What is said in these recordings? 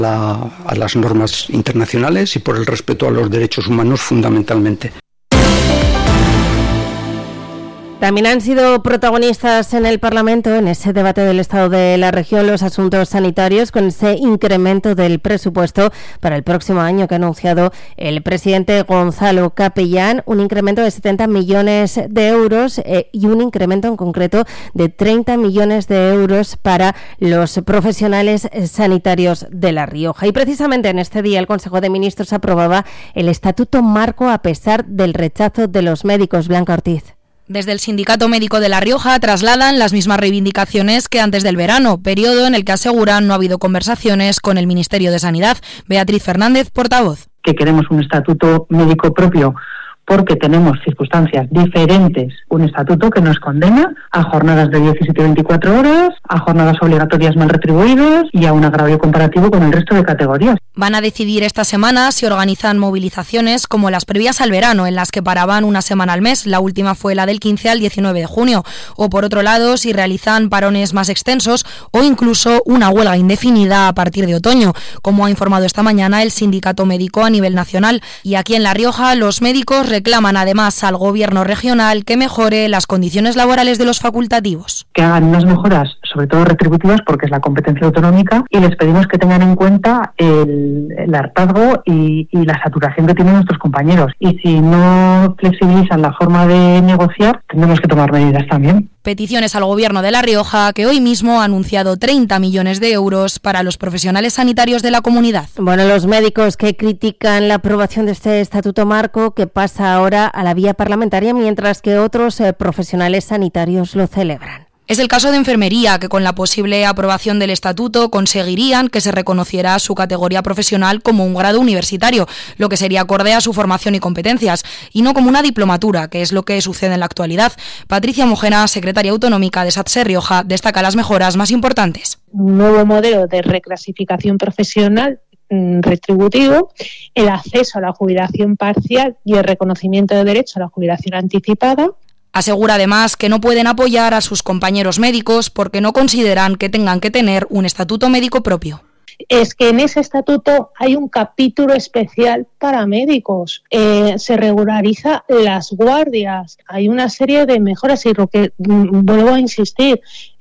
a las normas internacionales y por el respeto a los derechos humanos fundamentalmente. También han sido protagonistas en el Parlamento, en ese debate del Estado de la región, los asuntos sanitarios, con ese incremento del presupuesto para el próximo año que ha anunciado el presidente Gonzalo Capellán, un incremento de 70 millones de euros y un incremento en concreto de 30 millones de euros para los profesionales sanitarios de La Rioja. Y precisamente en este día el Consejo de Ministros aprobaba el Estatuto Marco a pesar del rechazo de los médicos. Blanca Ortiz. Desde el Sindicato Médico de La Rioja trasladan las mismas reivindicaciones que antes del verano, periodo en el que aseguran no ha habido conversaciones con el Ministerio de Sanidad. Beatriz Fernández, portavoz. Que queremos un estatuto médico propio porque tenemos circunstancias diferentes. Un estatuto que nos condena a jornadas de 17 y 24 horas, a jornadas obligatorias mal retribuidas y a un agravio comparativo con el resto de categorías. Van a decidir esta semana si organizan movilizaciones como las previas al verano, en las que paraban una semana al mes. La última fue la del 15 al 19 de junio. O por otro lado, si realizan parones más extensos o incluso una huelga indefinida a partir de otoño, como ha informado esta mañana el Sindicato Médico a nivel nacional. Y aquí en La Rioja, los médicos reclaman además al Gobierno regional que mejore las condiciones laborales de los facultativos. Que hagan unas mejoras, sobre todo retributivas, porque es la competencia autonómica, y les pedimos que tengan en cuenta el hartazgo y la saturación que tienen nuestros compañeros. Y si no flexibilizan la forma de negociar, tendremos que tomar medidas también. Peticiones al Gobierno de La Rioja, que hoy mismo ha anunciado 30 millones de euros para los profesionales sanitarios de la comunidad. Bueno, los médicos que critican la aprobación de este Estatuto Marco, que pasa ahora a la vía parlamentaria, mientras que otros profesionales sanitarios lo celebran. Es el caso de enfermería, que con la posible aprobación del estatuto conseguirían que se reconociera su categoría profesional como un grado universitario, lo que sería acorde a su formación y competencias, y no como una diplomatura, que es lo que sucede en la actualidad. Patricia Mojena, secretaria autonómica de SATSE Rioja, destaca las mejoras más importantes. Un nuevo modelo de reclasificación profesional retributivo, el acceso a la jubilación parcial y el reconocimiento de derecho a la jubilación anticipada. Asegura además que no pueden apoyar a sus compañeros médicos porque no consideran que tengan que tener un estatuto médico propio. Es que en ese estatuto hay un capítulo especial para médicos, se regulariza las guardias, hay una serie de mejoras y lo que vuelvo a insistir,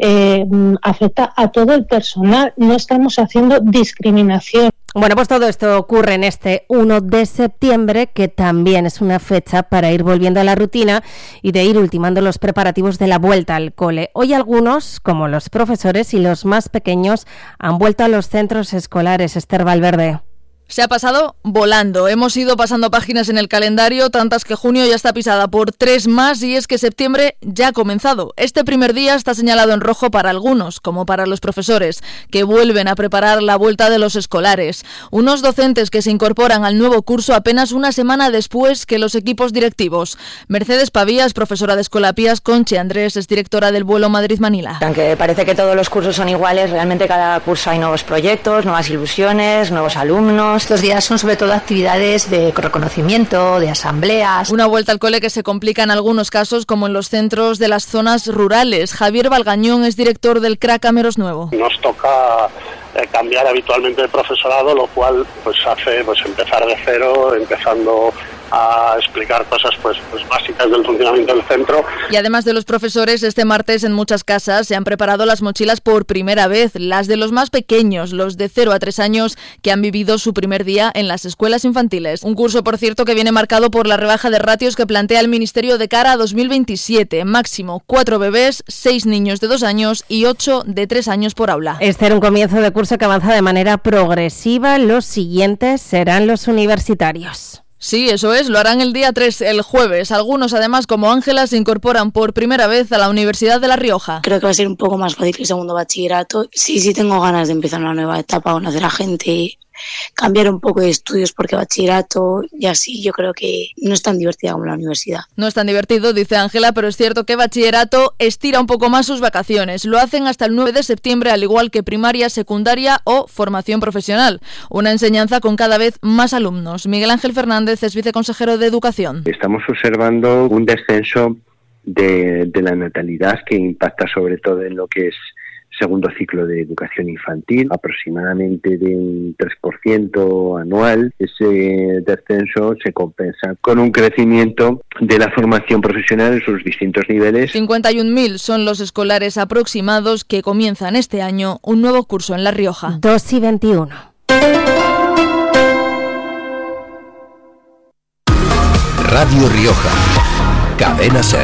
afecta a todo el personal, no estamos haciendo discriminación. Bueno, pues todo esto ocurre en este 1 de septiembre, que también es una fecha para ir volviendo a la rutina y de ir ultimando los preparativos de la vuelta al cole. Hoy algunos, como los profesores y los más pequeños, han vuelto a los centros escolares. Esther Valverde. Se ha pasado volando. Hemos ido pasando páginas en el calendario, tantas que junio ya está pisada por 3 más, y es que septiembre ya ha comenzado. Este primer día está señalado en rojo para algunos, como para los profesores, que vuelven a preparar la vuelta de los escolares. Unos docentes que se incorporan al nuevo curso apenas una semana después que los equipos directivos. Mercedes Pavía es profesora de Escolapías, Conchi Andrés es directora del vuelo Madrid-Manila. Aunque parece que todos los cursos son iguales, realmente cada curso hay nuevos proyectos, nuevas ilusiones, nuevos alumnos. Estos días son sobre todo actividades de reconocimiento, de asambleas. Una vuelta al cole que se complica en algunos casos, como en los centros de las zonas rurales. Javier Valgañón es director del CRA Cameros Nuevo. Nos toca cambiar habitualmente el profesorado, lo cual pues hace empezar de cero, empezando a explicar cosas pues básicas del funcionamiento del centro. Y además de los profesores, este martes en muchas casas se han preparado las mochilas por primera vez, las de los más pequeños, los de 0 a 3 años, que han vivido su primer día en las escuelas infantiles. Un curso, por cierto, que viene marcado por la rebaja de ratios que plantea el Ministerio de cara a 2027. Máximo 4 bebés, 6 niños de 2 años y 8 de 3 años por aula. Este era un comienzo de curso que avanza de manera progresiva. Los siguientes serán los universitarios. Sí, eso es, lo harán el día 3, el jueves. Algunos, además, como Ángela, se incorporan por primera vez a la Universidad de La Rioja. Creo que va a ser un poco más fácil que el segundo bachillerato. Sí tengo ganas de empezar una nueva etapa, conocer a gente, cambiar un poco de estudios, porque bachillerato y así yo creo que no es tan divertida como la universidad. No es tan divertido, dice Ángela, pero es cierto que bachillerato estira un poco más sus vacaciones. Lo hacen hasta el 9 de septiembre, al igual que primaria, secundaria o formación profesional. Una enseñanza con cada vez más alumnos. Miguel Ángel Fernández es viceconsejero de Educación. Estamos observando un descenso de la natalidad que impacta sobre todo en lo que es segundo ciclo de educación infantil, aproximadamente de un 3% anual. Ese descenso se compensa con un crecimiento de la formación profesional en sus distintos niveles. 51.000 son los escolares aproximados que comienzan este año un nuevo curso en La Rioja. 2:21. Radio Rioja, Cadena SER.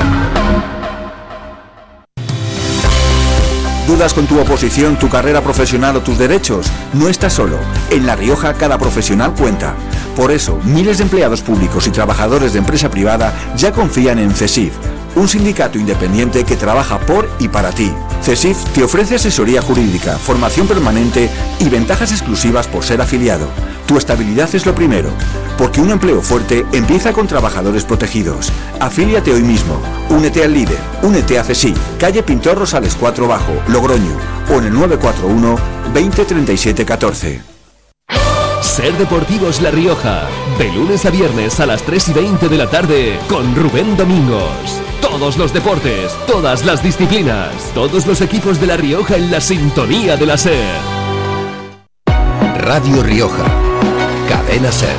¿Dudas con tu oposición, tu carrera profesional o tus derechos? No estás solo. En La Rioja cada profesional cuenta. Por eso, miles de empleados públicos y trabajadores de empresa privada ya confían en CESIF, un sindicato independiente que trabaja por y para ti. CESIF te ofrece asesoría jurídica, formación permanente y ventajas exclusivas por ser afiliado. Tu estabilidad es lo primero, porque un empleo fuerte empieza con trabajadores protegidos. Afíliate hoy mismo. Únete al líder. Únete a CESIF. Calle Pintor Rosales 4 Bajo, Logroño. O en el 941 20 37 14. Ser Deportivos La Rioja. De lunes a viernes a las 3:20 de la tarde con Rubén Domingos. Todos los deportes, todas las disciplinas, todos los equipos de La Rioja en la sintonía de la SER. Radio Rioja, Cadena SER.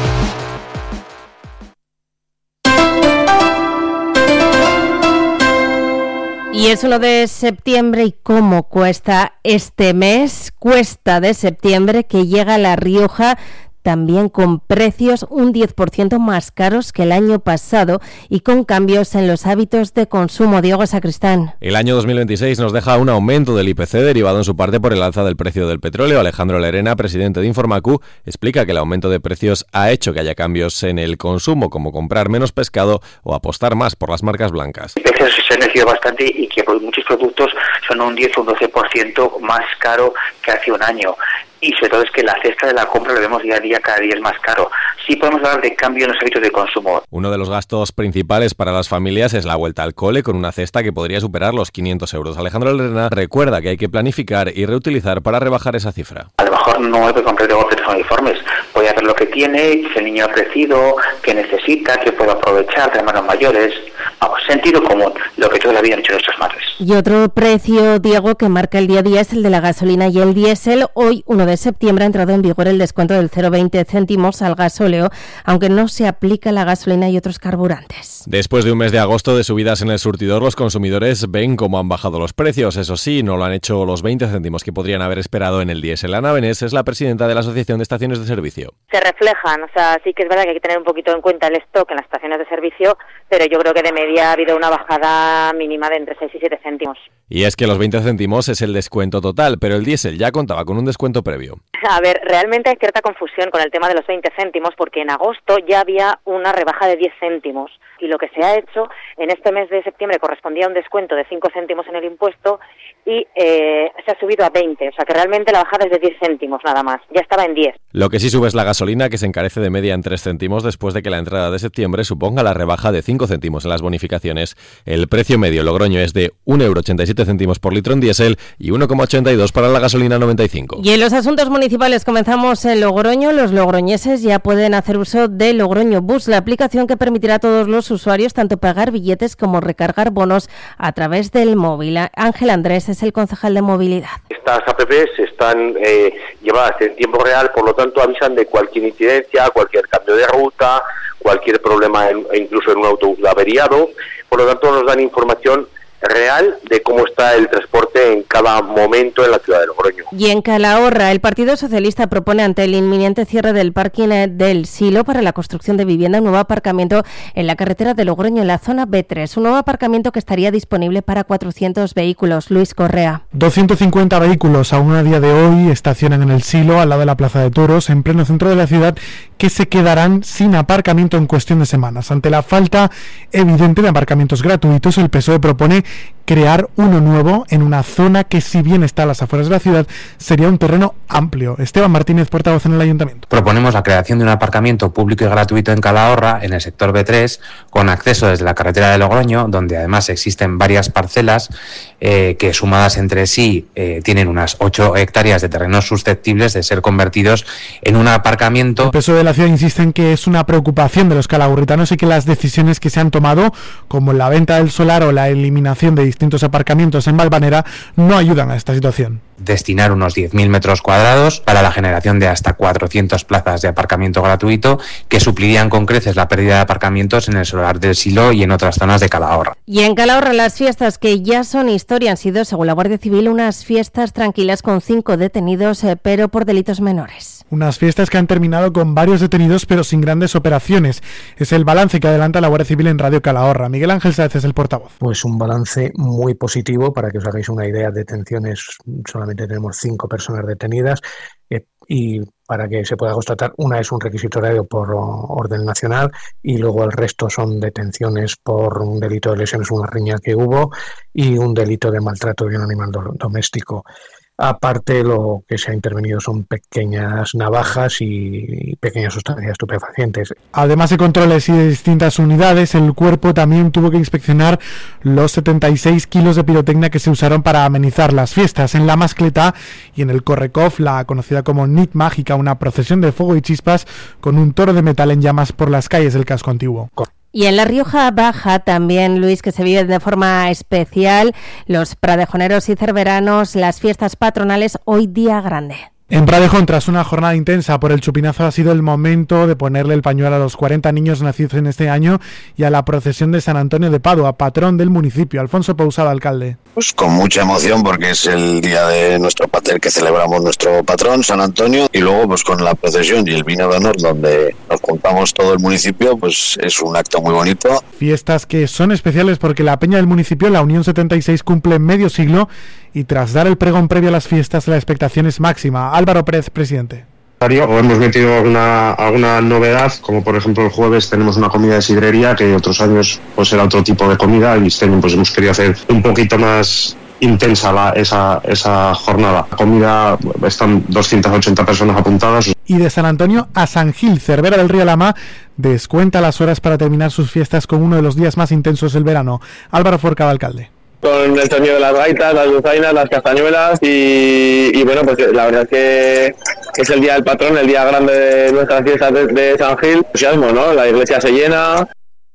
Y es 1 de septiembre y cómo cuesta este mes, cuesta de septiembre que llega a La Rioja también con precios un 10% más caros que el año pasado y con cambios en los hábitos de consumo. Diego Sacristán. El año 2026 nos deja un aumento del IPC derivado en su parte por el alza del precio del petróleo. Alejandro Lerena, presidente de Informacu, explica que el aumento de precios ha hecho que haya cambios en el consumo, como comprar menos pescado o apostar más por las marcas blancas. Los precios se han crecido bastante y que muchos productos son un 10 o un 12% más caro que hace un año. Y sobre todo es que la cesta de la compra lo vemos día a día, cada día es más caro. Sí podemos hablar de cambio en los hábitos de consumo. Uno de los gastos principales para las familias es la vuelta al cole, con una cesta que podría superar los 500 euros. Alejandro Lerena recuerda que hay que planificar y reutilizar para rebajar esa cifra. A lo mejor no hay que comprar de golpe tres uniformes. Voy a ver lo que tiene, si el niño ha crecido, qué necesita, qué puedo aprovechar de hermanos mayores. Vamos, sentido común, lo que toda la vida han hecho nuestras madres. Y otro precio, Diego, que marca el día a día es el de la gasolina y el diésel. Hoy, 1 de septiembre, ha entrado en vigor el descuento del 0,20 céntimos al gasóleo, aunque no se aplica a la gasolina y otros carburantes. Después de un mes de agosto de subidas en el surtidor, los consumidores ven cómo han bajado los precios. Eso sí, no lo han hecho los 20 céntimos que podrían haber esperado en el diésel. Ana Benés es la presidenta de la Asociación de Estaciones de Servicio. Se reflejan, o sea, sí que es verdad que hay que tener un poquito en cuenta el stock en las estaciones de servicio, pero yo creo que de media ha habido una bajada mínima de entre 6 y 7 céntimos. Y es que los 20 céntimos es el descuento total, pero el diésel ya contaba con un descuento previo. A ver, realmente hay cierta confusión con el tema de los 20 céntimos porque en agosto ya había una rebaja de 10 céntimos y lo que se ha hecho en este mes de septiembre correspondía a un descuento de 5 céntimos en el impuesto y se ha subido a 20, o sea que realmente la bajada es de 10 céntimos nada más, ya estaba en 10. Lo que sí sube es la gasolina, que se encarece de media en 3 céntimos después de que la entrada de septiembre suponga la rebaja de 5 céntimos en las bonificaciones. El precio medio Logroño es de 1,87 € por litro en diésel y 1,82 para la gasolina 95. Y en los asuntos municipales comenzamos en Logroño. Los logroñeses ya pueden hacer uso de Logroño Bus, la aplicación que permitirá a todos los usuarios tanto pagar billetes como recargar bonos a través del móvil. Ángel Andrés es el concejal de movilidad. Estas apps están llevadas en tiempo real, por lo tanto avisan de cualquier incidencia, cualquier cambio de ruta, cualquier problema, incluso en un autobús averiado. Por lo tanto nos dan información real de cómo está el transporte en cada momento en la ciudad de Logroño. Y en Calahorra, el Partido Socialista propone ante el inminente cierre del parking del Silo para la construcción de vivienda un nuevo aparcamiento en la carretera de Logroño, en la zona B3, un nuevo aparcamiento que estaría disponible para 400 vehículos. Luis Correa. 250 vehículos aún a día de hoy estacionan en el Silo, al lado de la Plaza de Toros, en pleno centro de la ciudad, que se quedarán sin aparcamiento en cuestión de semanas. Ante la falta evidente de aparcamientos gratuitos, el PSOE propone crear uno nuevo en una zona que, si bien está a las afueras de la ciudad, sería un terreno amplio. Esteban Martínez, portavoz en el Ayuntamiento. Proponemos la creación de un aparcamiento público y gratuito en Calahorra, en el sector B3, con acceso desde la carretera de Logroño, donde además existen varias parcelas que, sumadas entre sí, tienen unas 8 hectáreas de terrenos susceptibles de ser convertidos en un aparcamiento. El PSOE de la ciudad insiste en que es una preocupación de los calahorritanos y que las decisiones que se han tomado, como la venta del solar o la eliminación rehabilitación de distintos aparcamientos en Valvanera no ayudan a esta situación. Destinar unos 10.000 metros cuadrados para la generación de hasta 400 plazas de aparcamiento gratuito que suplirían con creces la pérdida de aparcamientos en el solar del Silo y en otras zonas de Calahorra. Y en Calahorra las fiestas que ya son historia han sido, según la Guardia Civil, unas fiestas tranquilas con 5 detenidos, pero por delitos menores. Unas fiestas que han terminado con varios detenidos pero sin grandes operaciones. Es el balance que adelanta la Guardia Civil en Radio Calahorra. Miguel Ángel Sáez es el portavoz. Pues un balance muy positivo. Para que os hagáis una idea, detenciones solamente tenemos 5 personas detenidas y para que se pueda constatar, una es un requisito horario por orden nacional y luego el resto son detenciones por un delito de lesiones, una riña que hubo y un delito de maltrato de un animal doméstico. Aparte, lo que se ha intervenido son pequeñas navajas y pequeñas sustancias estupefacientes. Además de controles y de distintas unidades, el cuerpo también tuvo que inspeccionar los 76 kilos de pirotecnia que se usaron para amenizar las fiestas. En la Mascleta y en el Correcov, la conocida como Nit Mágica, una procesión de fuego y chispas con un toro de metal en llamas por las calles del casco antiguo. Y en la Rioja Baja también, Luis, que se vive de forma especial, los pradejoneros y cerveranos, las fiestas patronales, hoy día grande. En Pradejón, tras una jornada intensa por el chupinazo, ha sido el momento de ponerle el pañuelo a los 40 niños nacidos en este año y a la procesión de San Antonio de Padua, patrón del municipio. Alfonso Pousada, alcalde. Pues con mucha emoción porque es el día de nuestro pater que celebramos nuestro patrón, San Antonio, y luego pues con la procesión y el vino de honor donde nos juntamos todo el municipio, pues es un acto muy bonito. Fiestas que son especiales porque la peña del municipio, la Unión 76, cumple medio siglo y tras dar el pregón previo a las fiestas la expectación es máxima. Álvaro Pérez, presidente. Hemos metido alguna novedad, como por ejemplo el jueves tenemos una comida de sidrería que otros años pues era otro tipo de comida y este año pues hemos querido hacer un poquito más intensa esa jornada. La comida, están 280 personas apuntadas. Y de San Antonio a San Gil, Cervera del Río Lama descuenta las horas para terminar sus fiestas con uno de los días más intensos del verano. Álvaro Forcada, alcalde. Con el sonido de las gaitas, las dulzainas, las castañuelas y bueno, pues la verdad es que es el día del patrón, el día grande de nuestras fiestas de San Gil. Entusiasmo, ¿no? La iglesia se llena.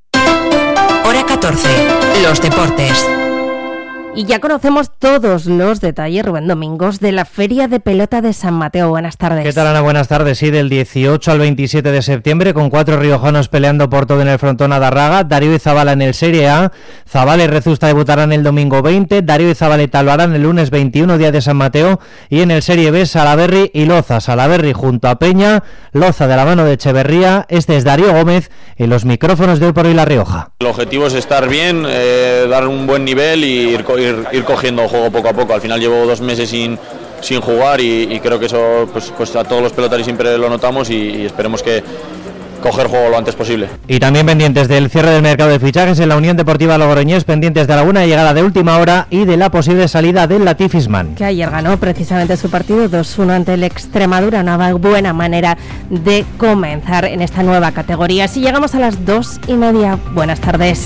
Hora 14, los deportes. Y ya conocemos todos los detalles, Rubén Domingos, de la Feria de Pelota de San Mateo. Buenas tardes. ¿Qué tal, Ana? Buenas tardes. Sí, del 18 al 27 de septiembre, con 4 riojanos peleando por todo en el frontón Adarraga. Darío y Zabala en el Serie A. Zabala y Rezusta debutarán el domingo 20. Darío y Zabaleta lo harán el lunes 21, día de San Mateo. Y en el Serie B, Salaberry y Loza. Salaberry junto a Peña, Loza de la mano de Echeverría. Este es Darío Gómez en los micrófonos de Hoy por Hoy La Rioja. El objetivo es estar bien, dar un buen nivel y ir cogiendo juego poco a poco. Al final llevo 2 meses sin jugar y creo que eso pues a todos los pelotaris siempre lo notamos y esperemos que coger juego lo antes posible. Y también pendientes del cierre del mercado de fichajes en la Unión Deportiva Logroñés, pendientes de la buena llegada de última hora y de la posible salida del Latifisman. Que ayer ganó precisamente su partido 2-1 ante el Extremadura, una buena manera de comenzar en esta nueva categoría. Así llegamos a las 2:30. Buenas tardes.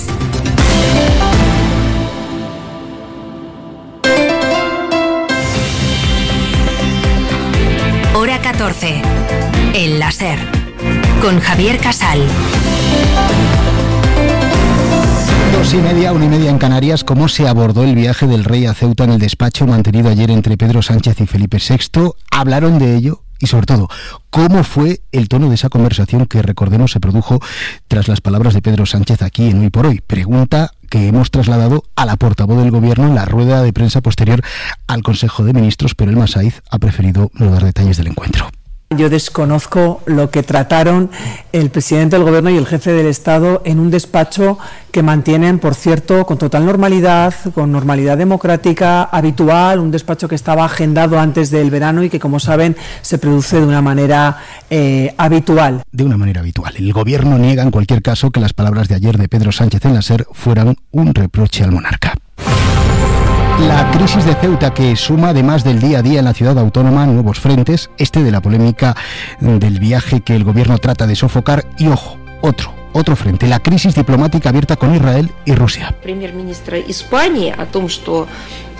Hora 14, el láser, con Javier Casal. 2:30, 1:30 en Canarias. ¿Cómo se abordó el viaje del rey a Ceuta en el despacho mantenido ayer entre Pedro Sánchez y Felipe VI? ¿Hablaron de ello? Y sobre todo, ¿cómo fue el tono de esa conversación que, recordemos, se produjo tras las palabras de Pedro Sánchez aquí en Hoy por Hoy? Pregunta que hemos trasladado a la portavoz del Gobierno en la rueda de prensa posterior al Consejo de Ministros, pero Elma Saiz ha preferido no dar detalles del encuentro. Yo desconozco lo que trataron el presidente del Gobierno y el jefe del Estado en un despacho que mantienen, por cierto, con total normalidad, con normalidad democrática habitual, un despacho que estaba agendado antes del verano y que, como saben, se produce de una manera habitual. De una manera habitual. El Gobierno niega en cualquier caso que las palabras de ayer de Pedro Sánchez en la SER fueran un reproche al monarca. La crisis de Ceuta, que suma además del día a día en la ciudad autónoma nuevos frentes, este de la polémica del viaje que el gobierno trata de sofocar, y ojo, otro frente, la crisis diplomática abierta con Israel y Rusia. Премьер-министра Испании о том, что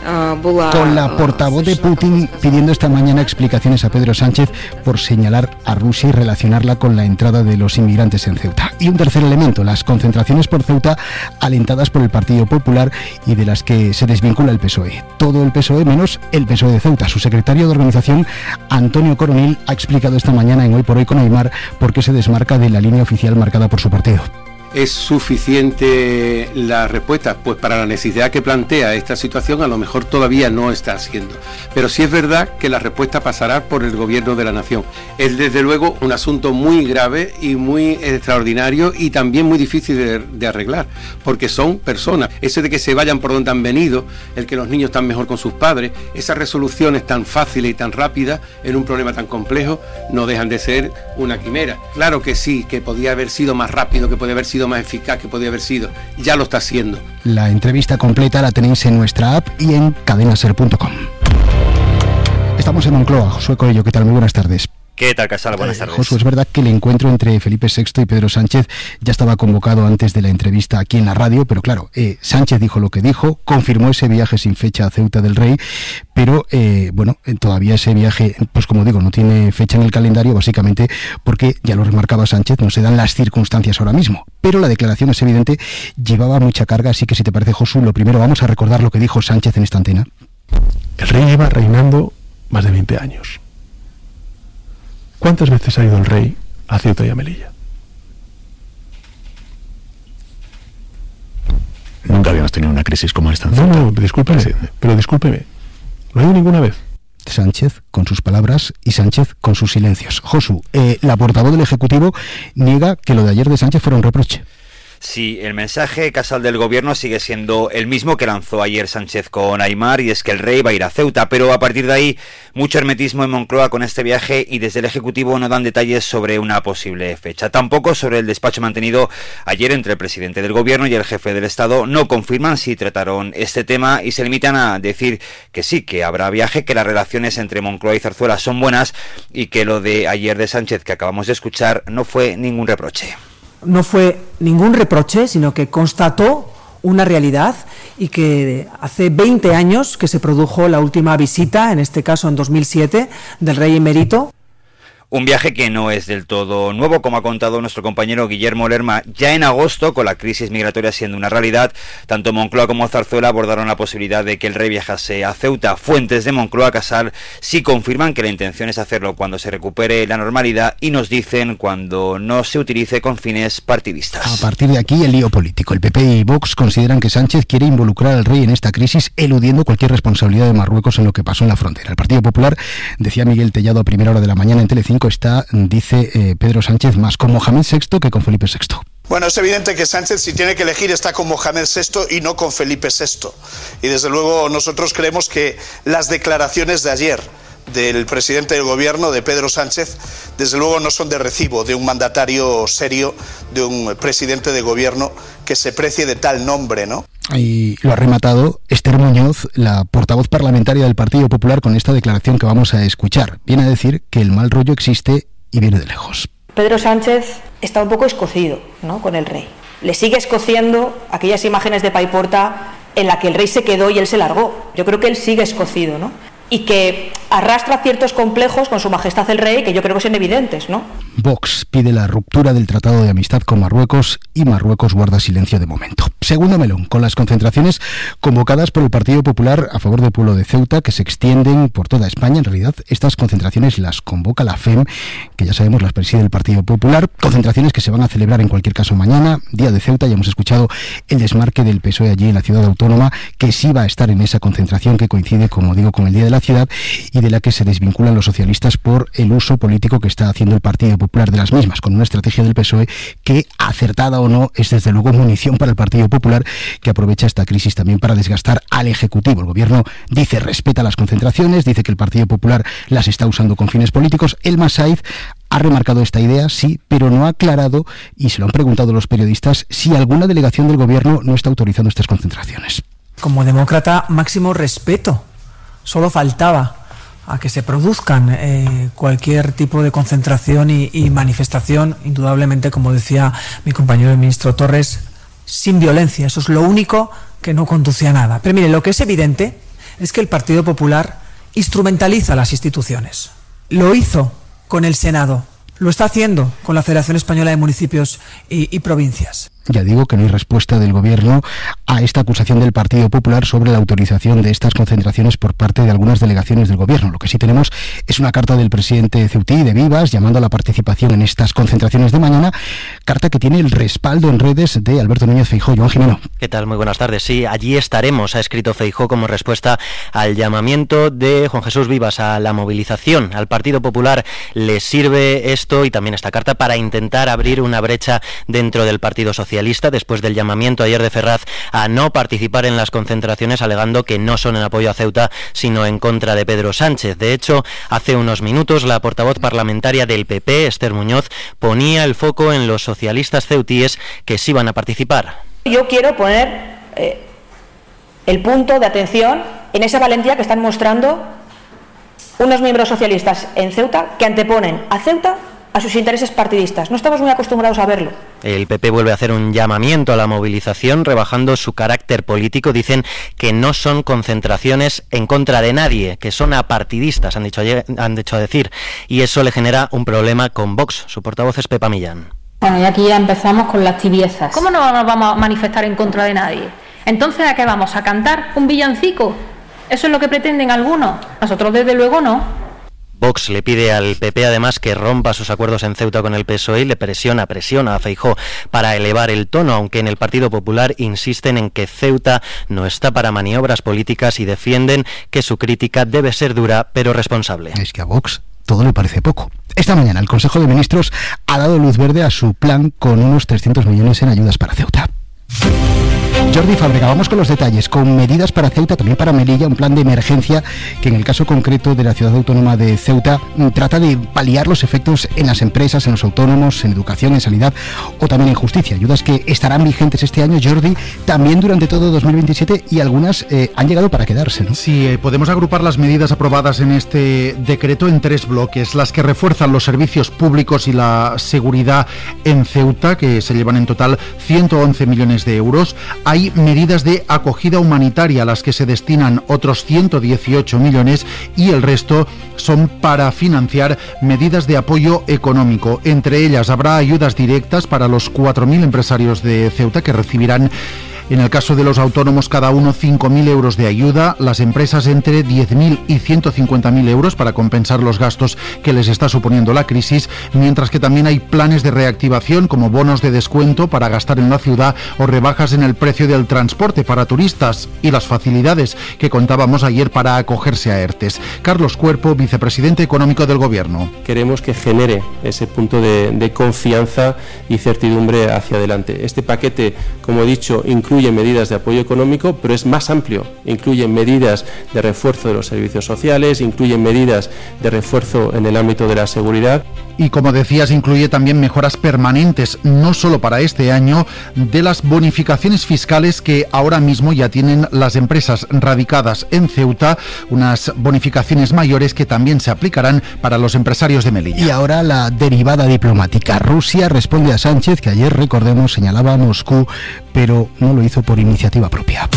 Con la portavoz de Putin pidiendo esta mañana explicaciones a Pedro Sánchez por señalar a Rusia y relacionarla con la entrada de los inmigrantes en Ceuta. Y un tercer elemento, las concentraciones por Ceuta alentadas por el Partido Popular y de las que se desvincula el PSOE. Todo el PSOE menos el PSOE de Ceuta. Su secretario de organización, Antonio Coronil, ha explicado esta mañana en Hoy por Hoy con Aimar por qué se desmarca de la línea oficial marcada por su partido. ¿Es suficiente la respuesta? Pues para la necesidad que plantea esta situación a lo mejor todavía no está siendo. Pero sí es verdad que la respuesta pasará por el gobierno de la nación. Es desde luego un asunto muy grave y muy extraordinario y también muy difícil de arreglar, porque son personas. Eso de que se vayan por donde han venido, el que los niños están mejor con sus padres, esas resoluciones tan fáciles y tan rápidas en un problema tan complejo no dejan de ser una quimera. Claro que sí, que podía haber sido más rápido, que podía haber sido más eficaz, que podía haber sido, ya lo está haciendo. La entrevista completa la tenéis en nuestra app y en cadenaser.com. Estamos en Moncloa. Josué Coello, ¿qué tal? Muy buenas tardes. ¿Qué tal, Casal? Buenas tardes. Josué, es verdad que el encuentro entre Felipe VI y Pedro Sánchez ya estaba convocado antes de la entrevista aquí en la radio, pero claro, Sánchez dijo lo que dijo, confirmó ese viaje sin fecha a Ceuta del Rey, pero todavía ese viaje, pues como digo, no tiene fecha en el calendario, básicamente porque, ya lo remarcaba Sánchez, no se dan las circunstancias ahora mismo. Pero la declaración, es evidente, llevaba mucha carga, así que si te parece, Josué, lo primero vamos a recordar lo que dijo Sánchez en esta antena. El rey lleva reinando más de 20 años. ¿Cuántas veces ha ido el rey a Ceuta y a Melilla? Nunca habíamos tenido una crisis como esta en Ceuta. No, discúlpeme, pero discúlpeme. No ha ido ninguna vez. Sánchez con sus palabras y Sánchez con sus silencios. Josu, la portavoz del Ejecutivo niega que lo de ayer de Sánchez fuera un reproche. Sí, el mensaje, Casal, del gobierno sigue siendo el mismo que lanzó ayer Sánchez con Aimar, y es que el rey va a ir a Ceuta, pero a partir de ahí mucho hermetismo en Moncloa con este viaje, y desde el Ejecutivo no dan detalles sobre una posible fecha. Tampoco sobre el despacho mantenido ayer entre el presidente del gobierno y el jefe del Estado. No confirman si trataron este tema y se limitan a decir que sí, que habrá viaje, que las relaciones entre Moncloa y Zarzuela son buenas y que lo de ayer de Sánchez que acabamos de escuchar no fue ningún reproche. No fue ningún reproche, sino que constató una realidad, y que hace 20 años que se produjo la última visita, en este caso en 2007, del rey emérito. Un viaje que no es del todo nuevo, como ha contado nuestro compañero Guillermo Lerma. Ya en agosto, con la crisis migratoria siendo una realidad, tanto Moncloa como Zarzuela abordaron la posibilidad de que el rey viajase a Ceuta. Fuentes de Moncloa, Casal, sí confirman que la intención es hacerlo cuando se recupere la normalidad, y nos dicen cuando no se utilice con fines partidistas. A partir de aquí, el lío político. El PP y Vox consideran que Sánchez quiere involucrar al rey en esta crisis, eludiendo cualquier responsabilidad de Marruecos en lo que pasó en la frontera. El Partido Popular, decía Miguel Tellado a primera hora de la mañana en Telecinco, está, dice Pedro Sánchez, más con Mohamed VI que con Felipe VI. Bueno, es evidente que Sánchez, si tiene que elegir, está con Mohamed VI y no con Felipe VI. Y desde luego nosotros creemos que las declaraciones de ayer del presidente del gobierno, de Pedro Sánchez, desde luego no son de recibo de un mandatario serio, de un presidente de gobierno que se precie de tal nombre, ¿no? Y lo ha rematado Esther Muñoz, la portavoz parlamentaria del Partido Popular, con esta declaración que vamos a escuchar. Viene a decir que el mal rollo existe y viene de lejos. Pedro Sánchez está un poco escocido, ¿no?, con el rey. Le sigue escociendo aquellas imágenes de Paiporta en la que el rey se quedó y él se largó. Yo creo que él sigue escocido, ¿no? Y que arrastra ciertos complejos con su majestad el rey, que yo creo que son evidentes, ¿no? Vox pide la ruptura del Tratado de Amistad con Marruecos, y Marruecos guarda silencio de momento. Segundo melón, con las concentraciones convocadas por el Partido Popular a favor del pueblo de Ceuta, que se extienden por toda España. En realidad, estas concentraciones las convoca la FEM, que ya sabemos las preside el Partido Popular. Concentraciones que se van a celebrar en cualquier caso mañana, Día de Ceuta. Ya hemos escuchado el desmarque del PSOE allí en la ciudad autónoma, que sí va a estar en esa concentración, que coincide, como digo, con el Día de la Ciudad, y de la que se desvinculan los socialistas por el uso político que está haciendo el Partido Popular de las mismas, con una estrategia del PSOE que, acertada o no, es desde luego munición para el Partido Popular, que aprovecha esta crisis también para desgastar al Ejecutivo. El Gobierno dice respeta las concentraciones, dice que el Partido Popular las está usando con fines políticos. Elma Saiz ha remarcado esta idea, sí, pero no ha aclarado, y se lo han preguntado los periodistas, si alguna delegación del Gobierno no está autorizando estas concentraciones. Como demócrata, máximo respeto. Solo faltaba a que se produzcan cualquier tipo de concentración y manifestación, indudablemente, como decía mi compañero el ministro Torres, sin violencia. Eso es lo único que no conduce a nada. Pero mire, lo que es evidente es que el Partido Popular instrumentaliza las instituciones. Lo hizo con el Senado, lo está haciendo con la Federación Española de Municipios y Provincias. Ya digo que no hay respuesta del Gobierno a esta acusación del Partido Popular sobre la autorización de estas concentraciones por parte de algunas delegaciones del Gobierno. Lo que sí tenemos es una carta del presidente Ceutí, de Vivas, llamando a la participación en estas concentraciones de mañana, carta que tiene el respaldo en redes de Alberto Núñez Feijóo. Joan Jimeno. ¿Qué tal? Muy buenas tardes. Sí, allí estaremos, ha escrito Feijóo como respuesta al llamamiento de Juan Jesús Vivas a la movilización. Al Partido Popular le sirve esto y también esta carta para intentar abrir una brecha dentro del Partido Socialista, después del llamamiento ayer de Ferraz a no participar en las concentraciones, alegando que no son en apoyo a Ceuta, sino en contra de Pedro Sánchez. De hecho, hace unos minutos la portavoz parlamentaria del PP, Esther Muñoz, ponía el foco en los socialistas ceutíes que sí van a participar. Yo quiero poner el punto de atención en esa valentía que están mostrando unos miembros socialistas en Ceuta que anteponen a Ceuta a sus intereses partidistas. No estamos muy acostumbrados a verlo. El PP vuelve a hacer un llamamiento a la movilización, rebajando su carácter político. Dicen que no son concentraciones en contra de nadie, que son apartidistas, han dicho a decir, y eso le genera un problema con Vox. Su portavoz es Pepa Millán. Bueno, y aquí ya empezamos con las tibiezas. ¿Cómo no nos vamos a manifestar en contra de nadie? Entonces, ¿a qué vamos? ¿A cantar un villancico? ¿Eso es lo que pretenden algunos? Nosotros, desde luego, no. Vox le pide al PP además que rompa sus acuerdos en Ceuta con el PSOE y le presiona a Feijóo para elevar el tono, aunque en el Partido Popular insisten en que Ceuta no está para maniobras políticas y defienden que su crítica debe ser dura pero responsable. Es que a Vox todo le parece poco. Esta mañana el Consejo de Ministros ha dado luz verde a su plan con unos 300 millones en ayudas para Ceuta. Jordi Fábrega, vamos con los detalles, con medidas para Ceuta, también para Melilla, un plan de emergencia que en el caso concreto de la ciudad autónoma de Ceuta trata de paliar los efectos en las empresas, en los autónomos, en educación, en sanidad o también en justicia. Ayudas que estarán vigentes este año, Jordi, también durante todo 2027 y algunas han llegado para quedarse, ¿no? Sí, podemos agrupar las medidas aprobadas en este decreto en 3 bloques, las que refuerzan los servicios públicos y la seguridad en Ceuta, que se llevan en total 111 millones de euros. Hay medidas de acogida humanitaria a las que se destinan otros 118 millones y el resto son para financiar medidas de apoyo económico. Entre ellas habrá ayudas directas para los 4.000 empresarios de Ceuta que recibirán, en el caso de los autónomos, cada uno 5.000 euros de ayuda, las empresas entre 10.000 y 150.000 euros para compensar los gastos que les está suponiendo la crisis, mientras que también hay planes de reactivación como bonos de descuento para gastar en la ciudad o rebajas en el precio del transporte para turistas y las facilidades que contábamos ayer para acogerse a ERTES. Carlos Cuerpo, vicepresidente económico del Gobierno. Queremos que genere ese punto de confianza y certidumbre hacia adelante. Este paquete, como he dicho, incluye medidas de apoyo económico, pero es más amplio. Incluye medidas de refuerzo de los servicios sociales, incluye medidas de refuerzo en el ámbito de la seguridad. Y como decías, incluye también mejoras permanentes, no solo para este año, de las bonificaciones fiscales que ahora mismo ya tienen las empresas radicadas en Ceuta, unas bonificaciones mayores que también se aplicarán para los empresarios de Melilla. Y ahora la derivada diplomática. Rusia responde a Sánchez, que ayer, recordemos, señalaba a Moscú, pero no lo hizo por iniciativa propia.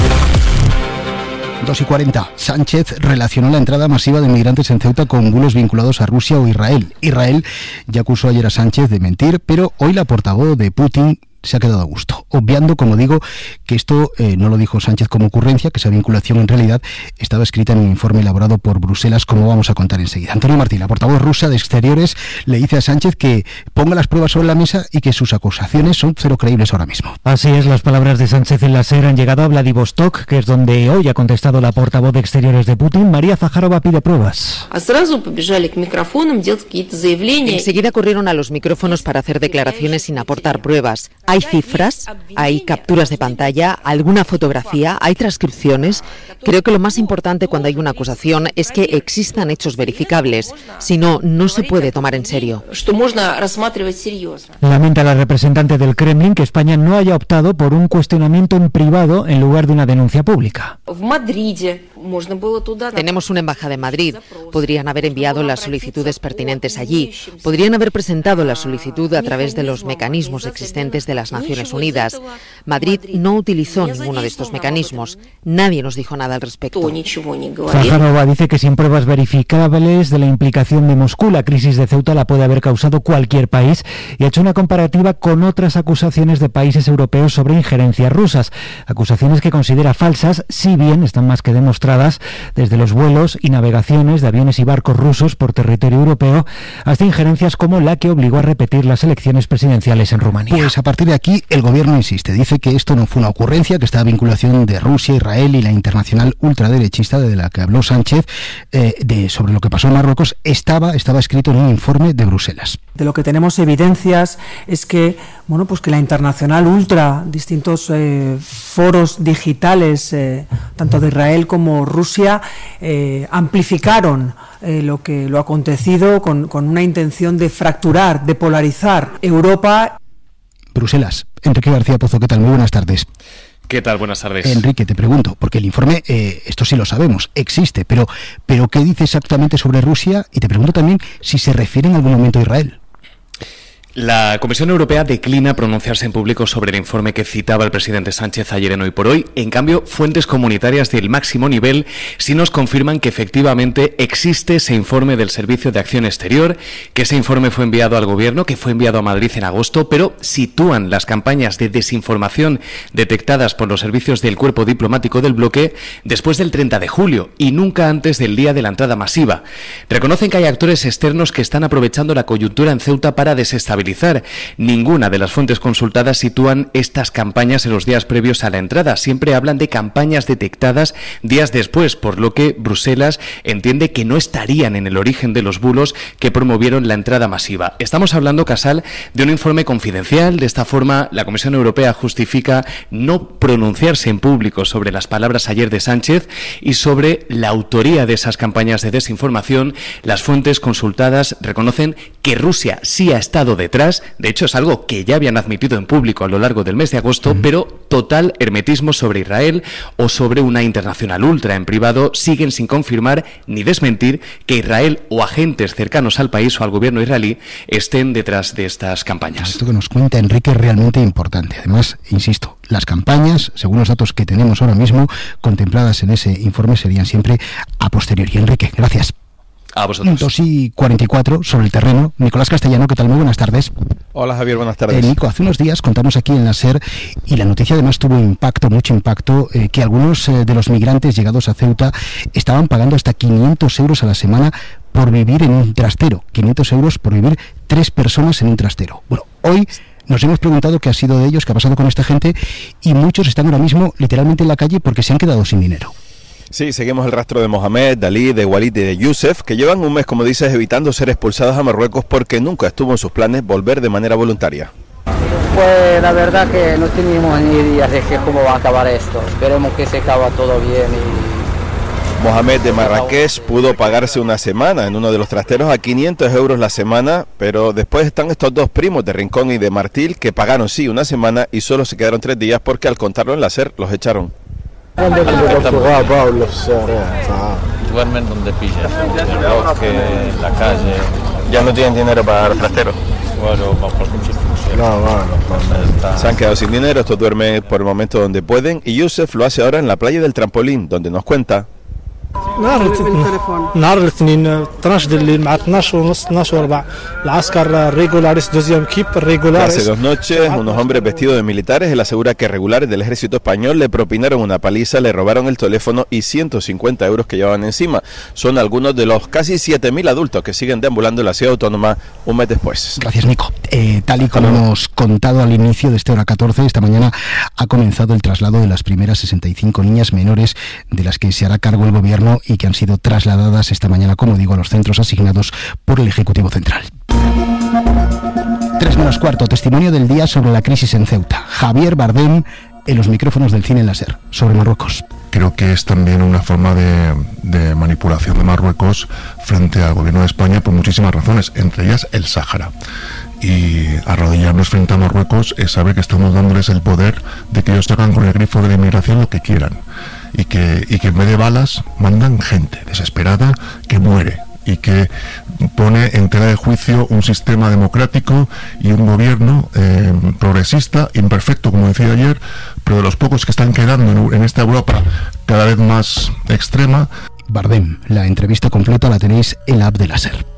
2:40. Sánchez relacionó la entrada masiva de migrantes en Ceuta con bulos vinculados a Rusia o Israel. Israel ya acusó ayer a Sánchez de mentir, pero hoy la portavoz de Putin se ha quedado a gusto, obviando, como digo, que esto no lo dijo Sánchez como ocurrencia, que esa vinculación en realidad estaba escrita en un informe elaborado por Bruselas, como vamos a contar enseguida. Antonio Martín, la portavoz rusa de Exteriores, le dice a Sánchez que ponga las pruebas sobre la mesa y que sus acusaciones son cero creíbles ahora mismo. Así es, las palabras de Sánchez en la SER han llegado a Vladivostok, que es donde hoy ha contestado la portavoz de Exteriores de Putin. María Zaharova pide pruebas. Enseguida corrieron a los micrófonos para hacer declaraciones sin aportar pruebas. Hay cifras, hay capturas de pantalla, alguna fotografía, hay transcripciones. Creo que lo más importante cuando hay una acusación es que existan hechos verificables. Si no, no se puede tomar en serio. Lamenta la representante del Kremlin que España no haya optado por un cuestionamiento en privado en lugar de una denuncia pública. Tenemos una embajada en Madrid. Podrían haber enviado las solicitudes pertinentes allí. Podrían haber presentado la solicitud a través de los mecanismos existentes de la las Naciones Unidas. Madrid no utilizó ninguno de estos mecanismos. Nadie nos dijo nada al respecto. Zaharova dice que sin pruebas verificables de la implicación de Moscú, la crisis de Ceuta la puede haber causado cualquier país, y ha hecho una comparativa con otras acusaciones de países europeos sobre injerencias rusas, acusaciones que considera falsas, si bien están más que demostradas desde los vuelos y navegaciones de aviones y barcos rusos por territorio europeo hasta injerencias como la que obligó a repetir las elecciones presidenciales en Rumanía. Pues a partir de aquí el gobierno insiste, dice que esto no fue una ocurrencia, que esta vinculación de Rusia, Israel y la internacional ultraderechista de la que habló Sánchez sobre lo que pasó en Marruecos estaba escrito en un informe de Bruselas. De lo que tenemos evidencias es que, pues que la internacional ultra, distintos foros digitales, tanto de Israel como Rusia, amplificaron lo acontecido con una intención de fracturar, de polarizar Europa. Bruselas. Enrique García Pozo, ¿qué tal? Muy buenas tardes. ¿Qué tal? Buenas tardes. Enrique, te pregunto, porque el informe, esto sí lo sabemos, existe, pero ¿qué dice exactamente sobre Rusia? Y te pregunto también si se refiere en algún momento a Israel. La Comisión Europea declina pronunciarse en público sobre el informe que citaba el presidente Sánchez ayer en Hoy por Hoy. En cambio, fuentes comunitarias del máximo nivel sí nos confirman que efectivamente existe ese informe del Servicio de Acción Exterior, que ese informe fue enviado al Gobierno, que fue enviado a Madrid en agosto, pero sitúan las campañas de desinformación detectadas por los servicios del Cuerpo Diplomático del Bloque después del 30 de julio y nunca antes del día de la entrada masiva. Reconocen que hay actores externos que están aprovechando la coyuntura en Ceuta para desestabilizar. Ninguna de las fuentes consultadas sitúan estas campañas en los días previos a la entrada. Siempre hablan de campañas detectadas días después, por lo que Bruselas entiende que no estarían en el origen de los bulos que promovieron la entrada masiva. Estamos hablando, Casal, de un informe confidencial. De esta forma, la Comisión Europea justifica no pronunciarse en público sobre las palabras ayer de Sánchez y sobre la autoría de esas campañas de desinformación. Las fuentes consultadas reconocen que Rusia sí ha estado detrás. De hecho, es algo que ya habían admitido en público a lo largo del mes de agosto, pero total hermetismo sobre Israel o sobre una internacional ultra en privado siguen sin confirmar ni desmentir que Israel o agentes cercanos al país o al gobierno israelí estén detrás de estas campañas. Esto que nos cuenta Enrique es realmente importante. Además, insisto, las campañas, según los datos que tenemos ahora mismo, contempladas en ese informe, serían siempre a posteriori. Enrique, gracias. A vosotros. 2:44 sobre el terreno. Nicolás Castellano, ¿qué tal? Muy buenas tardes. Hola Javier, buenas tardes. Nico, hace unos días contamos aquí en la SER y la noticia además tuvo mucho impacto, que algunos de los migrantes llegados a Ceuta estaban pagando hasta 500 euros a la semana por vivir en un trastero. 500 euros por vivir 3 personas en un trastero. Bueno, hoy nos hemos preguntado qué ha sido de ellos, qué ha pasado con esta gente, y muchos están ahora mismo literalmente en la calle porque se han quedado sin dinero. Sí, seguimos el rastro de Mohamed, Dalí, de Walid y de Youssef, que llevan un mes, como dices, evitando ser expulsados a Marruecos porque nunca estuvo en sus planes volver de manera voluntaria. Pues la verdad que no teníamos ni idea de cómo va a acabar esto. Esperemos que se acabe todo bien. Mohamed de Marrakech pudo pagarse una semana en uno de los trasteros a 500 euros la semana, pero después están estos dos primos de Rincón y de Martil que pagaron sí una semana y solo se quedaron 3 días porque al contarlo en la SER los echaron. Duermen donde pillan, en el bosque, en la calle. Ya no tienen dinero para el trastero. Bueno, por muchas se han quedado sin dinero, estos duermen por el momento donde pueden y Youssef lo hace ahora en la playa del Trampolín, donde nos cuenta. نهار الاثنين 12 الليل مع 12 ونص 12 وربع العسكر ريغولاريس دوزيام كيب ريغولاريس. Hace 2 noches unos hombres vestidos de militares, él asegura que regulares del ejército español le propinaron una paliza, le robaron el teléfono y 150 euros que llevaban encima. Son algunos de los casi 7.000 adultos que siguen deambulando en la ciudad autónoma un mes después. Gracias, Nico. Tal y como hemos contado al inicio de esta hora 14, esta mañana ha comenzado el traslado de las primeras 65 niñas menores de las que se hará cargo el gobierno y que han sido trasladadas esta mañana, como digo, a los centros asignados por el Ejecutivo Central. 3:45, testimonio del día sobre la crisis en Ceuta. Javier Bardem en los micrófonos del Cine en la SER, sobre Marruecos. Creo que es también una forma de manipulación de Marruecos frente al gobierno de España por muchísimas razones, entre ellas el Sáhara. Y arrodillarnos frente a Marruecos es saber que estamos dándoles el poder de que ellos hagan con el grifo de la inmigración lo que quieran. Y que en vez de balas mandan gente desesperada que muere y que pone en tela de juicio un sistema democrático y un gobierno progresista, imperfecto, como decía ayer, pero de los pocos que están quedando en esta Europa cada vez más extrema. Bardem, la entrevista completa la tenéis en la app de la SER.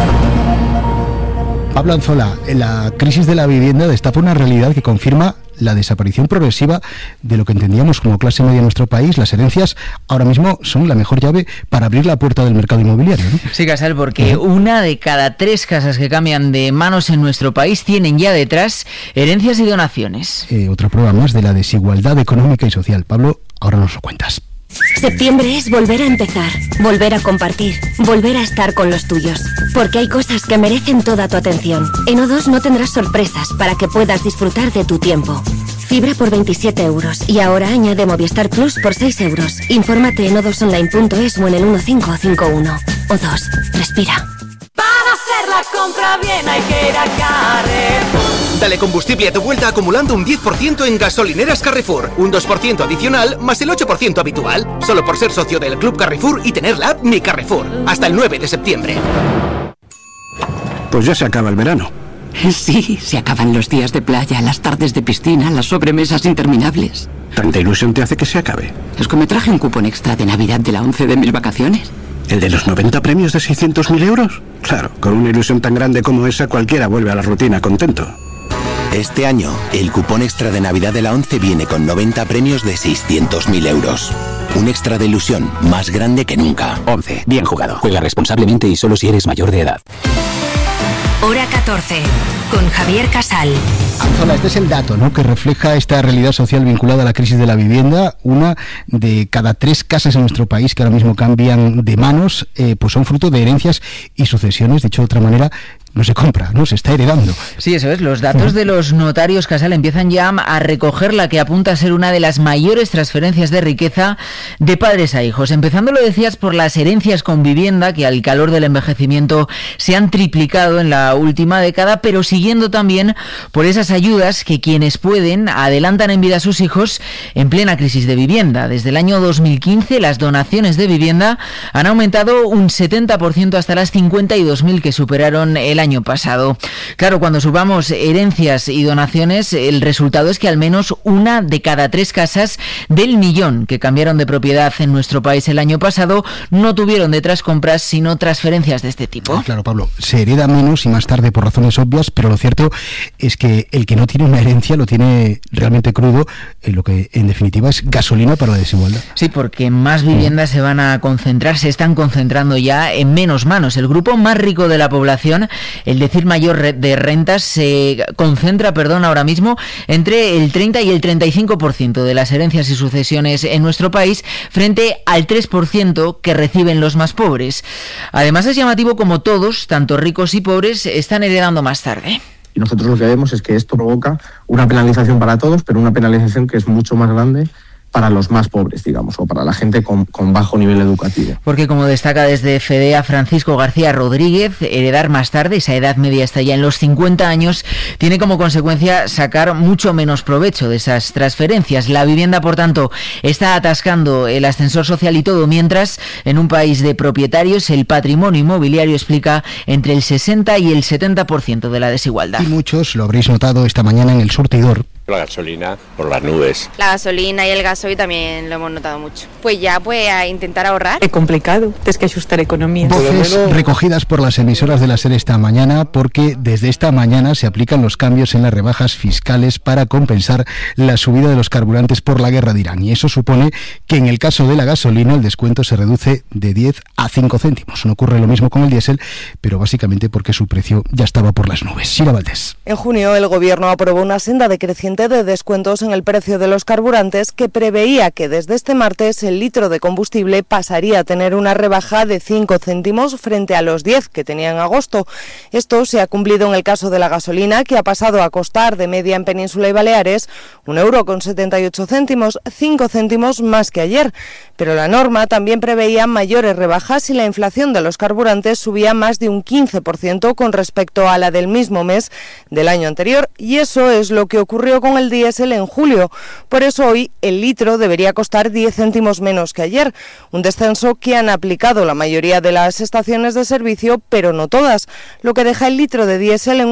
Pablo Anzola, la crisis de la vivienda destapa una realidad que confirma la desaparición progresiva de lo que entendíamos como clase media en nuestro país. Las herencias ahora mismo son la mejor llave para abrir la puerta del mercado inmobiliario, ¿no? Sí, Casal, porque una de cada 3 casas que cambian de manos en nuestro país tienen ya detrás herencias y donaciones. Otra prueba más de la desigualdad económica y social. Pablo, ahora nos lo cuentas. Septiembre es volver a empezar, volver a compartir, volver a estar con los tuyos. Porque hay cosas que merecen toda tu atención. En O2 no tendrás sorpresas para que puedas disfrutar de tu tiempo. Fibra por 27 euros y ahora añade Movistar Plus por 6 euros. Infórmate en o2online.es o en el 1551. O2, respira. Para hacer la compra bien hay que ir a Carrefour. Dale combustible a tu vuelta acumulando un 10% en gasolineras Carrefour, un 2% adicional más el 8% habitual, solo por ser socio del Club Carrefour y tener la app Mi Carrefour, hasta el 9 de septiembre. Pues ya se acaba el verano. Sí, se acaban los días de playa, las tardes de piscina, las sobremesas interminables. ¿Tanta ilusión te hace que se acabe? Es que me traje un cupón extra de Navidad de la 11 de mis vacaciones. ¿El de los 90 premios de 600.000 euros? Claro, con una ilusión tan grande como esa cualquiera vuelve a la rutina contento. Este año, el cupón extra de Navidad de la 11 viene con 90 premios de 600.000 euros. Un extra de ilusión más grande que nunca. 11. Bien jugado. Juega responsablemente y solo si eres mayor de edad. Hora 14, con Javier Casal. Anzola, este es el dato, ¿no?, que refleja esta realidad social vinculada a la crisis de la vivienda. Una de cada 3 casas en nuestro país que ahora mismo cambian de manos, pues son fruto de herencias y sucesiones. Dicho de otra manera, no se compra, no se está heredando. Sí, eso es. Los datos de los notarios, Casal, empiezan ya a recoger la que apunta a ser una de las mayores transferencias de riqueza de padres a hijos. Empezando, lo decías, por las herencias con vivienda, que al calor del envejecimiento se han triplicado en la última década, pero siguiendo también por esas ayudas que quienes pueden adelantan en vida a sus hijos en plena crisis de vivienda. Desde el año 2015, las donaciones de vivienda han aumentado un 70% hasta las 52.000 que superaron el año pasado. Claro, cuando subamos herencias y donaciones, el resultado es que al menos una de cada 3 casas del millón que cambiaron de propiedad en nuestro país el año pasado no tuvieron detrás compras, sino transferencias de este tipo. Claro, Pablo, se hereda menos y más tarde por razones obvias, pero lo cierto es que el que no tiene una herencia lo tiene realmente crudo, lo que en definitiva es gasolina para la desigualdad. Sí, porque más viviendas se van a concentrar, se están concentrando ya en menos manos. El grupo más rico de la población, el decir mayor de rentas, se concentra, ahora mismo entre el 30 y el 35% de las herencias y sucesiones en nuestro país, frente al 3% que reciben los más pobres. Además, es llamativo como todos, tanto ricos y pobres, están heredando más tarde. Y nosotros lo que vemos es que esto provoca una penalización para todos, pero una penalización que es mucho más grande para los más pobres, digamos, o para la gente con bajo nivel educativo. Porque, como destaca desde FEDEA Francisco García Rodríguez, heredar más tarde, esa edad media está ya en los 50 años, tiene como consecuencia sacar mucho menos provecho de esas transferencias. La vivienda, por tanto, está atascando el ascensor social y todo, mientras en un país de propietarios el patrimonio inmobiliario explica entre el 60 y el 70% de la desigualdad. Y muchos lo habréis notado esta mañana en el surtidor. La gasolina por las nubes. La gasolina y el gasoil también lo hemos notado mucho. Pues ya, a intentar ahorrar. Es complicado, tienes que ajustar economía. Voces recogidas por las emisoras de la SER esta mañana, porque desde esta mañana se aplican los cambios en las rebajas fiscales para compensar la subida de los carburantes por la guerra de Irán. Y eso supone que en el caso de la gasolina el descuento se reduce de 10 a 5 céntimos. No ocurre lo mismo con el diésel, pero básicamente porque su precio ya estaba por las nubes. Sira Valdés. En junio el gobierno aprobó una senda decreciente de descuentos en el precio de los carburantes que preveía que desde este martes el litro de combustible pasaría a tener una rebaja de 5 céntimos frente a los 10 que tenía en agosto. Esto se ha cumplido en el caso de la gasolina, que ha pasado a costar de media en Península y Baleares €1,78, 5 céntimos más que ayer. Pero la norma también preveía mayores rebajas si la inflación de los carburantes subía más de un 15% con respecto a la del mismo mes del año anterior. Y eso es lo que ocurrió con con el diésel en julio. Por eso hoy el litro debería costar 10 céntimos menos que ayer, un descenso que han aplicado la mayoría de las estaciones de servicio, pero no todas, lo que deja el litro de diésel en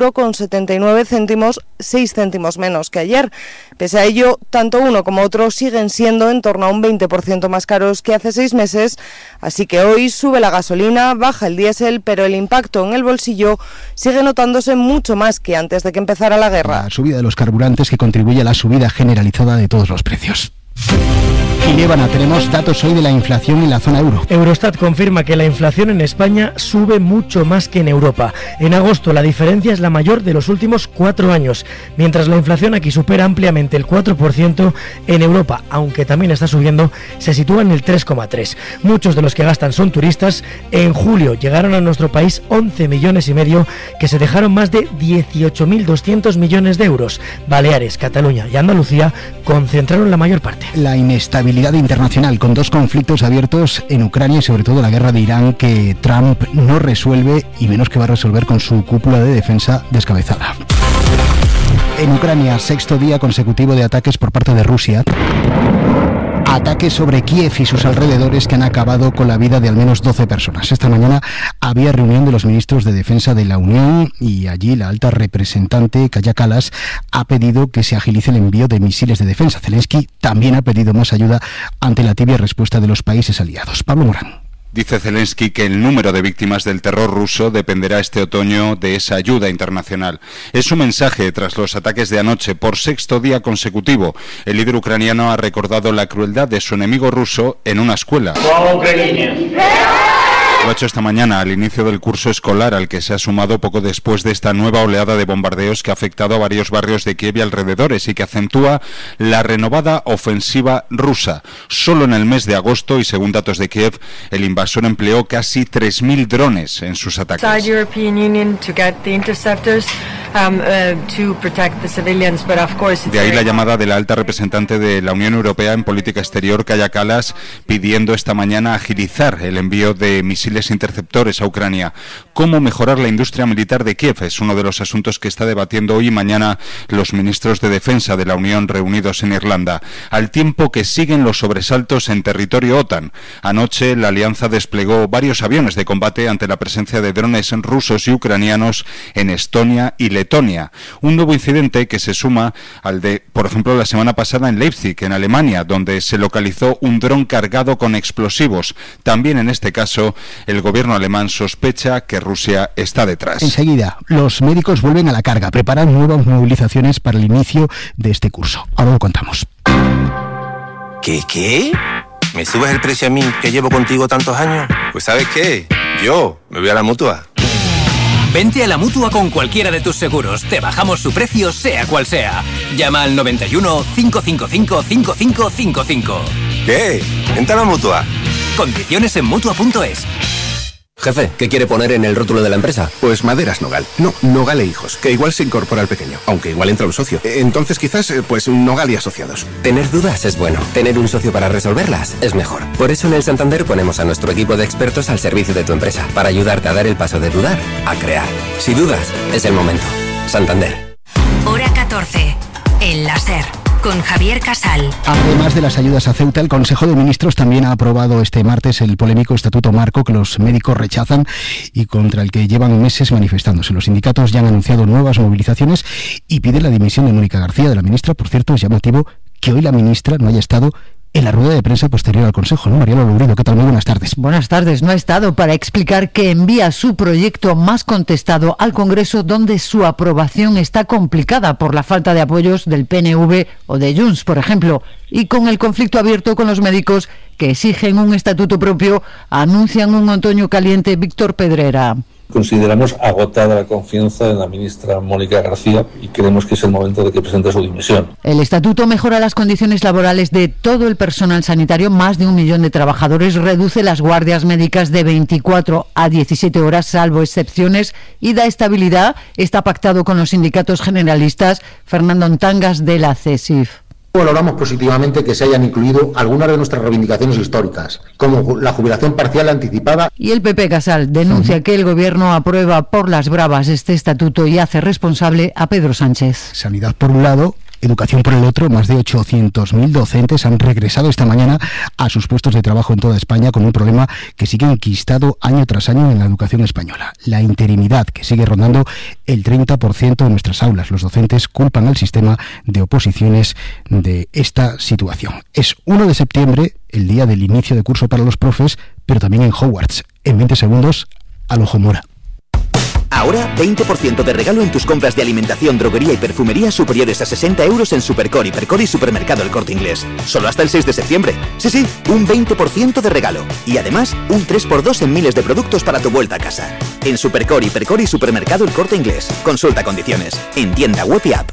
1,79 €, 6 céntimos menos que ayer. Pese a ello, tanto uno como otro siguen siendo en torno a un 20% más caros que hace 6 meses, así que hoy sube la gasolina, baja el diésel, pero el impacto en el bolsillo sigue notándose mucho más que antes de que empezara la guerra. La subida de los carburantes que contribuye a la subida generalizada de todos los precios. Y Líbana, tenemos datos hoy de la inflación en la zona euro. Eurostat confirma que la inflación en España sube mucho más que en Europa. En agosto la diferencia es la mayor de los últimos 4 años, mientras la inflación aquí supera ampliamente el 4%, en Europa, aunque también está subiendo, se sitúa en el 3,3%. Muchos de los que gastan son turistas. En julio llegaron a nuestro país 11,5 millones, que se dejaron más de 18.200 millones de euros. Baleares, Cataluña y Andalucía concentraron la mayor parte. La inestabilidad internacional, con 2 conflictos abiertos en Ucrania y sobre todo la guerra de Irán, que Trump no resuelve y menos que va a resolver con su cúpula de defensa descabezada. En Ucrania, 6º día consecutivo de ataques por parte de Rusia. Ataques sobre Kiev y sus alrededores que han acabado con la vida de al menos 12 personas. Esta mañana había reunión de los ministros de Defensa de la Unión y allí la alta representante Kaja Kallas ha pedido que se agilice el envío de misiles de defensa. Zelensky también ha pedido más ayuda ante la tibia respuesta de los países aliados. Pablo Morán. Dice Zelensky que el número de víctimas del terror ruso dependerá este otoño de esa ayuda internacional. Es su mensaje tras los ataques de anoche por 6º día consecutivo. El líder ucraniano ha recordado la crueldad de su enemigo ruso en una escuela. Lo ha hecho esta mañana al inicio del curso escolar, al que se ha sumado poco después de esta nueva oleada de bombardeos que ha afectado a varios barrios de Kiev y alrededores y que acentúa la renovada ofensiva rusa. Solo en el mes de agosto, y según datos de Kiev, el invasor empleó casi 3.000 drones en sus ataques. De ahí la llamada de la alta representante de la Unión Europea en política exterior, Kaja Kallas, pidiendo esta mañana agilizar el envío de misiles interceptores a Ucrania. ¿Cómo mejorar la industria militar de Kiev? Es uno de los asuntos que está debatiendo hoy y mañana los ministros de Defensa de la Unión reunidos en Irlanda, al tiempo que siguen los sobresaltos en territorio OTAN. Anoche la alianza desplegó varios aviones de combate ante la presencia de drones rusos y ucranianos en Estonia y Letonia. Un nuevo incidente que se suma al de, por ejemplo, la semana pasada en Leipzig, en Alemania, donde se localizó un dron cargado con explosivos. También en este caso, el gobierno alemán sospecha que Rusia está detrás. Enseguida, los médicos vuelven a la carga, preparan nuevas movilizaciones para el inicio de este curso. Ahora lo contamos. ¿Qué? ¿Me subes el precio a mí, que llevo contigo tantos años? Pues ¿sabes qué? Yo me voy a la Mutua. Vente a la Mutua con cualquiera de tus seguros. Te bajamos su precio, sea cual sea. Llama al 91 555 5555. ¿Qué? Vente a la Mutua. Condiciones en Mutua.es. Jefe, ¿qué quiere poner en el rótulo de la empresa? Pues Maderas Nogal. No, Nogal e Hijos, que igual se incorpora al pequeño, aunque igual entra un socio. Entonces quizás, pues Nogal y Asociados. Tener dudas es bueno. Tener un socio para resolverlas es mejor. Por eso en el Santander ponemos a nuestro equipo de expertos al servicio de tu empresa, para ayudarte a dar el paso de dudar a crear. Si dudas, es el momento. Santander. Hora 14. El láser. Con Javier Casal. Además de las ayudas a Ceuta, el Consejo de Ministros también ha aprobado este martes el polémico Estatuto Marco que los médicos rechazan y contra el que llevan meses manifestándose. Los sindicatos ya han anunciado nuevas movilizaciones y piden la dimisión de Mónica García, de la ministra. Por cierto, es llamativo que hoy la ministra no haya estado en la rueda de prensa posterior al Consejo, ¿no? Mariano Lourido, ¿qué tal? Muy buenas tardes. Buenas tardes. No ha estado para explicar que envía su proyecto más contestado al Congreso, donde su aprobación está complicada por la falta de apoyos del PNV o de Junts, por ejemplo, y con el conflicto abierto con los médicos que exigen un estatuto propio, anuncian un otoño caliente. Víctor Pedrera. Consideramos agotada la confianza en la ministra Mónica García y creemos que es el momento de que presente su dimisión. El estatuto mejora las condiciones laborales de todo el personal sanitario. Más de 1 millón de trabajadores. Reduce las guardias médicas de 24 a 17 horas, salvo excepciones, y da estabilidad. Está pactado con los sindicatos generalistas. Fernando Ontangas, de la CESIF. Valoramos positivamente que se hayan incluido algunas de nuestras reivindicaciones históricas, como la jubilación parcial anticipada. Y el PP Casal denuncia que el Gobierno aprueba por las bravas este estatuto y hace responsable a Pedro Sánchez. Sanidad por un lado educación por el otro, más de 800.000 docentes han regresado esta mañana a sus puestos de trabajo en toda España con un problema que sigue enquistado año tras año en la educación española. La interinidad, que sigue rondando el 30% de nuestras aulas. Los docentes culpan al sistema de oposiciones de esta situación. Es 1 de septiembre, el día del inicio de curso para los profes, pero también en Hogwarts. En 20 segundos, al ojo mora. Ahora, 20% de regalo en tus compras de alimentación, droguería y perfumería superiores a 60 euros en Supercore, Hipercore y Supermercado El Corte Inglés. Solo hasta el 6 de septiembre. Sí, un 20% de regalo. Y además, un 3x2 en miles de productos para tu vuelta a casa. En Supercore, Hipercore y Supermercado El Corte Inglés. Consulta condiciones. En tienda web y app.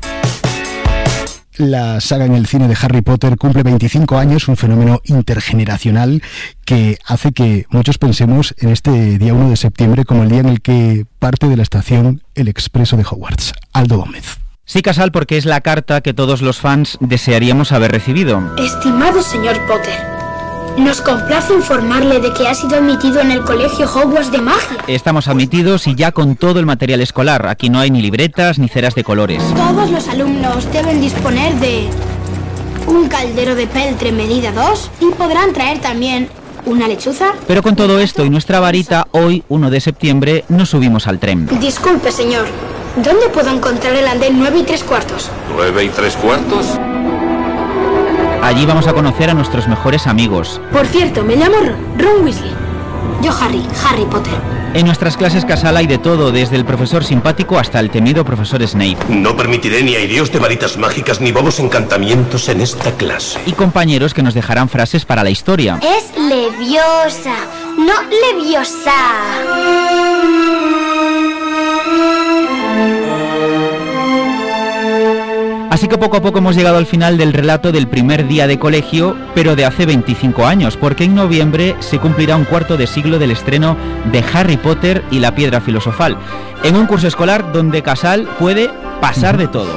La saga en el cine de Harry Potter cumple 25 años, un fenómeno intergeneracional que hace que muchos pensemos en este día 1 de septiembre como el día en el que parte de la estación el expreso de Hogwarts. Aldo Gómez. Sí, Casal, porque es la carta que todos los fans desearíamos haber recibido. Estimado señor Potter, nos complace informarle de que ha sido admitido en el Colegio Hogwarts de Magia. Estamos admitidos y ya con todo el material escolar. Aquí no hay ni libretas ni ceras de colores. Todos los alumnos deben disponer de un caldero de peltre medida 2 y podrán traer también una lechuza. Pero con todo esto y nuestra varita, hoy, 1 de septiembre, nos subimos al tren. Disculpe, señor. ¿Dónde puedo encontrar el andén 9 y 3/4? ¿9 y 3/4? Allí vamos a conocer a nuestros mejores amigos. Por cierto, me llamo Ron Weasley. Yo Harry Potter. En nuestras clases, Casal, hay de todo, desde el profesor simpático hasta el temido profesor Snape. No permitiré ni aireos de varitas mágicas ni bobos encantamientos en esta clase. Y compañeros que nos dejarán frases para la historia. Es leviosa, no leviosa. Así que poco a poco hemos llegado al final del relato del primer día de colegio, pero de hace 25 años, porque en noviembre se cumplirá un cuarto de siglo del estreno de Harry Potter y la Piedra Filosofal, en un curso escolar donde Casal puede pasar de todo.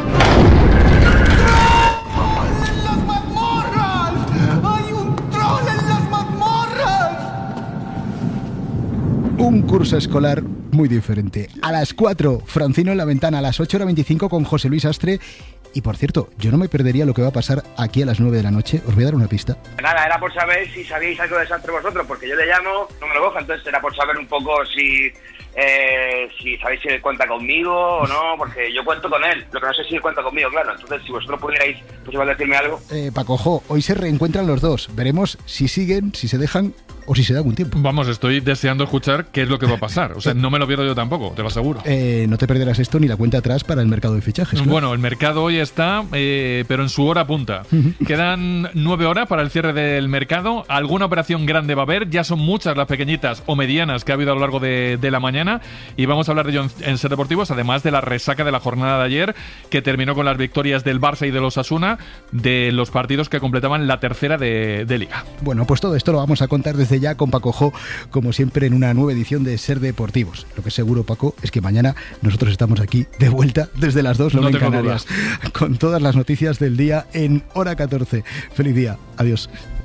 Un curso escolar muy diferente. A las 4, Francino en la Ventana. A las 8:25 con José Luis Astre. Y por cierto, yo no me perdería lo que va a pasar aquí a las 9 de la noche. Os voy a dar una pista. Nada, era por saber si sabíais algo de Santre vosotros, porque yo le llamo, no me lo coja, entonces era por saber un poco si sabéis si él cuenta conmigo o no, porque yo cuento con él, lo que no sé si él cuenta conmigo, claro. Entonces, si vosotros pudierais, pues igual decirme algo. Pacojo, hoy se reencuentran los dos. Veremos si siguen, si se dejan o si se da algún tiempo. Vamos, estoy deseando escuchar qué es lo que va a pasar. O sea, no me lo pierdo yo tampoco, te lo aseguro. No te perderás esto ni la cuenta atrás para el mercado de fichajes. ¿No? Bueno, el mercado hoy está, pero en su hora punta. Quedan 9 horas para el cierre del mercado. Alguna operación grande va a haber. Ya son muchas las pequeñitas o medianas que ha habido a lo largo de la mañana. Y vamos a hablar de ello en Ser Deportivos, además de la resaca de la jornada de ayer, que terminó con las victorias del Barça y de los Osasuna, de los partidos que completaban la tercera de Liga. Bueno, pues todo esto lo vamos a contar desde ya con Paco Jo, como siempre en una nueva edición de Ser Deportivos. Lo que es seguro, Paco, es que mañana nosotros estamos aquí de vuelta desde las 2, en Canarias, con todas las noticias del día en hora 14. Feliz día, adiós.